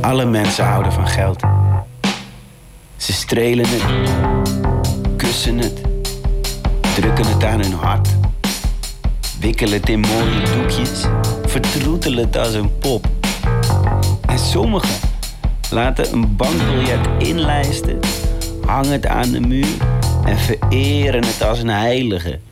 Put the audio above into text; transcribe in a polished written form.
Alle mensen houden van geld. Ze strelen het, kussen het, drukken het aan hun hart, wikkelen het in mooie doekjes, vertroetelen het als een pop. En sommigen laten een bankbiljet inlijsten, hangen het aan de muur en vereren het als een heilige.